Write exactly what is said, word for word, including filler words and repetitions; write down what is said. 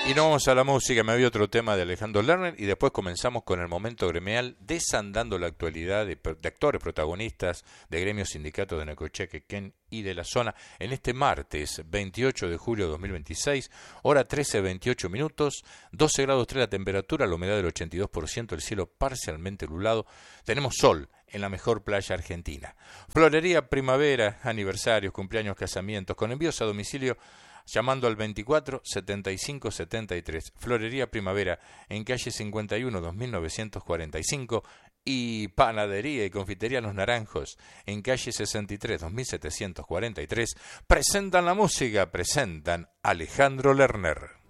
Y no vamos a la música, me había otro tema de Alejandro Lerner y después comenzamos con el momento gremial, desandando la actualidad de, de actores protagonistas de gremios, sindicatos de Necochea, Quequén y de la zona en este martes veintiocho de julio de dos mil veintiséis, hora trece veintiocho minutos, doce grados tres la temperatura, la humedad del ochenta y dos por ciento, el cielo parcialmente nublado, tenemos sol en la mejor playa argentina. Florería Primavera, aniversarios, cumpleaños, casamientos, con envíos a domicilio llamando al veinticuatro setenta y cinco setenta y tres. Florería Primavera en calle cincuenta y uno dos mil novecientos cuarenta y cinco y Panadería y Confitería Los Naranjos en calle sesenta y tres dos mil setecientos cuarenta y tres. Presentan la música, presentan Alejandro Lerner.